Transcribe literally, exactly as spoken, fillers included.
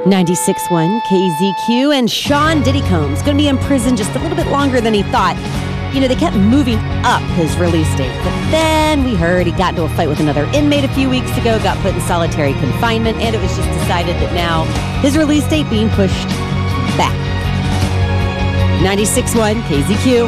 ninety-six point one K Z Q, and Sean Diddy Combs going to be in prison just a little bit longer than he thought. You know, they kept moving up his release date, but then we heard he got into a fight with another inmate a few weeks ago, got put in solitary confinement, and it was just decided that now his release date being pushed back. ninety-six point one K Z Q.